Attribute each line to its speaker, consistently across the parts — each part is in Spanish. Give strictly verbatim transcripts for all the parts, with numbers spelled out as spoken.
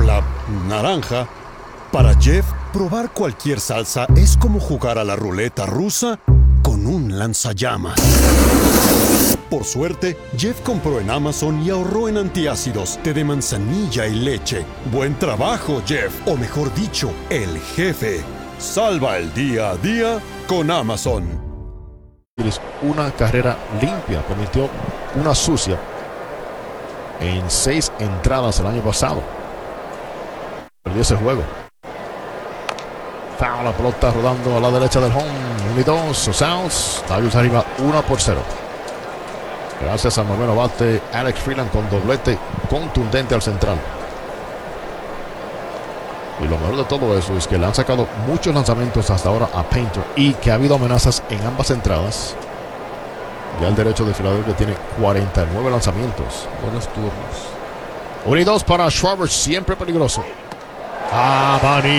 Speaker 1: la naranja. Para Jeff, probar cualquier salsa es como jugar a la ruleta rusa con un lanzallamas. Por suerte, Jeff compró en Amazon y ahorró en antiácidos, té de manzanilla y leche. Buen trabajo, Jeff, o mejor dicho, el jefe. Salva el día a día con Amazon.
Speaker 2: Una carrera limpia, permitió una sucia en seis entradas el año pasado. Perdió ese juego. Foul, la pelota rodando a la derecha del home. uno y dos. South. Dodgers arriba uno por cero. Gracias al noveno bate Alex Freeland con doblete contundente al central. Y lo mejor de todo eso es que le han sacado muchos lanzamientos hasta ahora a Painter y que ha habido amenazas en ambas entradas. Ya el derecho de Filadelfia tiene cuarenta y nueve lanzamientos.
Speaker 3: Buenos turnos.
Speaker 2: uno y dos para Schwarber, siempre peligroso. Abanica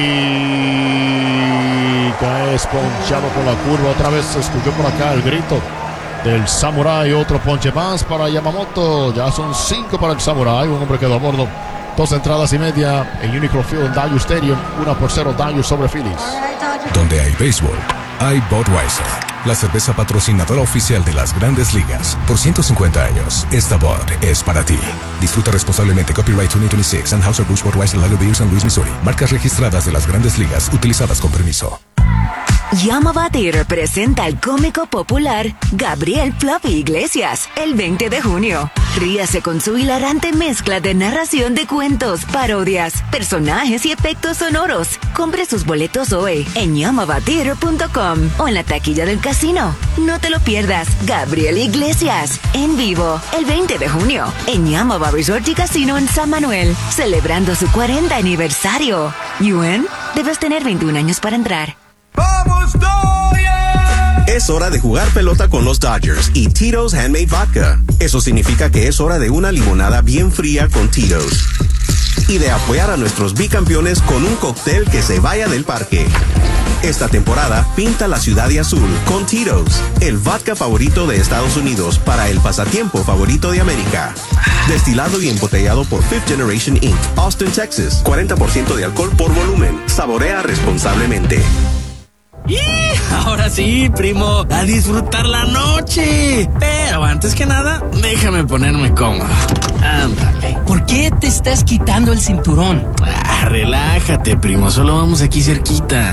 Speaker 2: es ponchado por la curva. Otra vez se escuchó por acá el grito del Samurai. Otro ponche más para Yamamoto. Ya son cinco para el Samurai. Un hombre quedó a bordo. Dos entradas y media en Unicron Field en Dodger Stadium. Uno por cero Dodgers sobre Phillies.
Speaker 4: Donde hay béisbol, hay Budweiser, la cerveza patrocinadora oficial de las Grandes Ligas. Por ciento cincuenta años, esta Bud es para ti. Disfruta responsablemente. Copyright dos mil veintiséis. Anheuser-Busch Budweiser Lager Beer San Luis, Missouri. Marcas registradas de las Grandes Ligas, utilizadas con permiso.
Speaker 5: Llama Batir presenta al cómico popular Gabriel Fluffy Iglesias el veinte de junio. Ríase con su hilarante mezcla de narración de cuentos, parodias, personajes y efectos sonoros. Compre sus boletos hoy en llama batir punto com o en la taquilla del casino. No te lo pierdas. Gabriel Iglesias en vivo el veinte de junio en Yamava Resort y Casino en San Manuel, celebrando su cuarenta aniversario. Yuen, debes tener veintiún años para entrar.
Speaker 6: ¡Vamos, Dodgers! Es hora de jugar pelota con los Dodgers y Tito's Handmade Vodka. Eso significa que es hora de una limonada bien fría con Tito's. Y de apoyar a nuestros bicampeones con un cóctel que se vaya del parque. Esta temporada, pinta la ciudad de azul con Tito's, el vodka favorito de Estados Unidos para el pasatiempo favorito de América. Destilado y embotellado por Fifth Generation incorporated, Austin, Texas. cuarenta por ciento de alcohol por volumen. Saborea responsablemente.
Speaker 7: ¡Y! Ahora sí, primo, a disfrutar la noche. Pero antes que nada, déjame ponerme cómodo. Ándale.
Speaker 8: ¿Por qué te estás quitando el cinturón?
Speaker 7: Ah, relájate, primo, solo vamos aquí cerquita.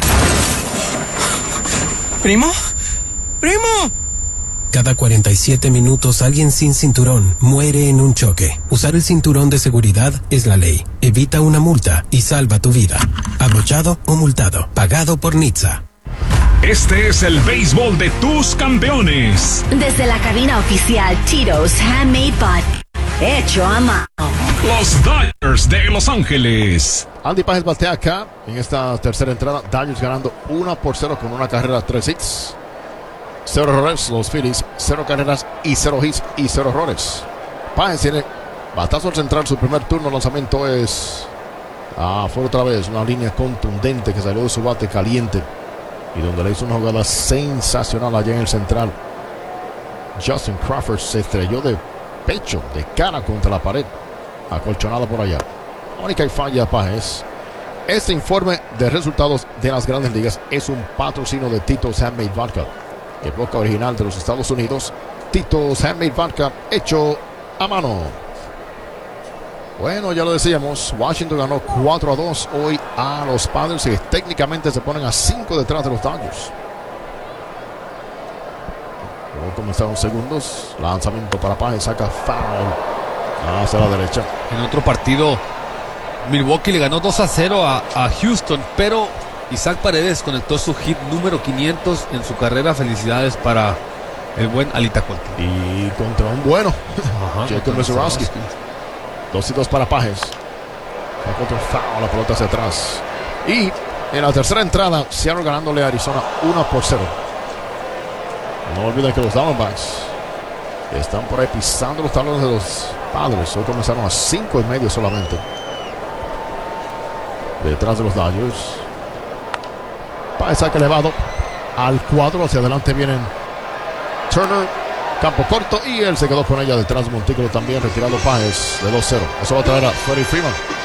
Speaker 8: ¿Primo? ¡Primo!
Speaker 9: Cada cuarenta y siete minutos alguien sin cinturón muere en un choque. Usar el cinturón de seguridad es la ley. Evita una multa y salva tu vida. Abrochado o multado. Pagado por N H T S A.
Speaker 10: Este es el béisbol de tus campeones.
Speaker 5: Desde la cabina oficial Tito's Handmade Vodka, hecho a mano.
Speaker 10: Los Dodgers de Los Ángeles.
Speaker 2: Andy Páez batea acá en esta tercera entrada. Dodgers ganando uno por cero con una carrera, tres hits. Cero errores. Los Phillies, cero carreras y cero hits y cero errores. Páez tiene batazo al central. Su primer turno lanzamiento es... Ah, fue otra vez una línea contundente que salió de su bate caliente. Y donde le hizo una jugada sensacional allá en el central. Justin Crawford se estrelló de pecho, de cara contra la pared. Acolchonada por allá. Única y falla Páez. Este informe de resultados de las Grandes Ligas es un patrocinio de Tito's Handmade Vodka, el vodka original de los Estados Unidos. Tito's Handmade Vodka, hecho a mano. Bueno, ya lo decíamos, Washington ganó cuatro a dos hoy a los Padres y técnicamente se ponen a cinco detrás de los Dodgers. Luego comenzaron segundos. Lanzamiento para Páez, saca foul hacia la derecha.
Speaker 3: En otro partido, Milwaukee le ganó dos a cero a, a Houston, pero Isaac Paredes conectó su hit número quinientos en su carrera. Felicidades para el buen Alita Colta.
Speaker 2: Y contra un bueno, Jacob Mezurowski. Dos y dos para Páez. Contra foul, la pelota hacia atrás. Y en la tercera entrada, Seattle ganándole a Arizona uno por cero. No olviden que los Diamondbacks están por ahí pisando los talones de los Padres. Hoy comenzaron a cinco y medio solamente. Detrás de los Dodgers. Páez saque elevado al cuadro. Hacia adelante vienen Turner. Campo corto y él se quedó con ella detrás de Montículo también, retirado Páez de dos cero. Eso va a traer a Freddie Freeman.